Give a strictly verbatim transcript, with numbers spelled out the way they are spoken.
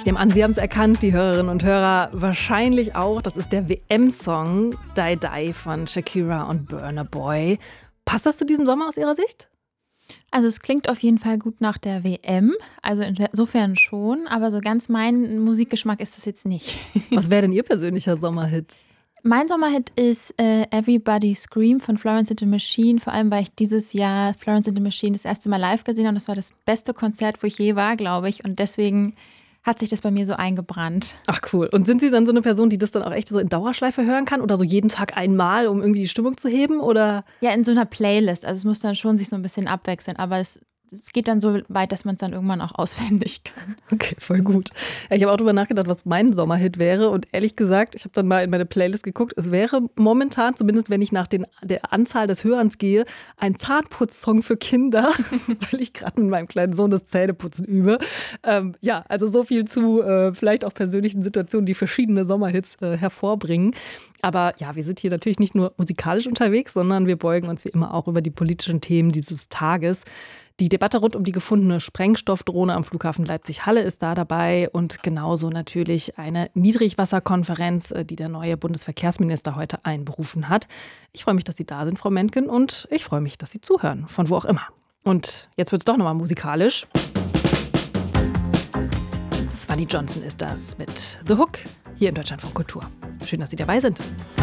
Ich nehme an, Sie haben es erkannt, die Hörerinnen und Hörer wahrscheinlich auch. Das ist der W M-Song Die Die von Shakira und Burna Boy. Passt das zu diesem Sommer aus Ihrer Sicht? Also es klingt auf jeden Fall gut nach der W M, also insofern schon, aber so ganz mein Musikgeschmack ist es jetzt nicht. Was wäre denn Ihr persönlicher Sommerhit? Mein Sommerhit ist äh, Everybody Scream von Florence and the Machine, vor allem weil ich dieses Jahr Florence and the Machine das erste Mal live gesehen habe. Das war das beste Konzert, wo ich je war, glaube ich, und deswegen hat sich das bei mir so eingebrannt. Ach cool. Und sind Sie dann so eine Person, die das dann auch echt so in Dauerschleife hören kann oder so jeden Tag einmal, um irgendwie die Stimmung zu heben? Oder? Ja, in so einer Playlist. Also es muss dann schon sich so ein bisschen abwechseln, aber es Es geht dann so weit, dass man es dann irgendwann auch auswendig kann. Okay, voll gut. Ich habe auch drüber nachgedacht, was mein Sommerhit wäre. Und ehrlich gesagt, ich habe dann mal in meine Playlist geguckt. Es wäre momentan, zumindest wenn ich nach den, der Anzahl des Hörens gehe, ein Zahnputzsong für Kinder, weil ich gerade mit meinem kleinen Sohn das Zähneputzen übe. Ähm, ja, also so viel zu äh, vielleicht auch persönlichen Situationen, die verschiedene Sommerhits äh, hervorbringen. Aber ja, wir sind hier natürlich nicht nur musikalisch unterwegs, sondern wir beugen uns wie immer auch über die politischen Themen dieses Tages. Die Debatte rund um die gefundene Sprengstoffdrohne am Flughafen Leipzig-Halle ist da dabei und genauso natürlich eine Niedrigwasserkonferenz, die der neue Bundesverkehrsminister heute einberufen hat. Ich freue mich, dass Sie da sind, Frau Mentgen, und ich freue mich, dass Sie zuhören, von wo auch immer. Und jetzt wird es doch nochmal musikalisch. Swanee Johnson ist das mit The Hook hier in Deutschlandfunk Kultur. Schön, dass Sie dabei sind.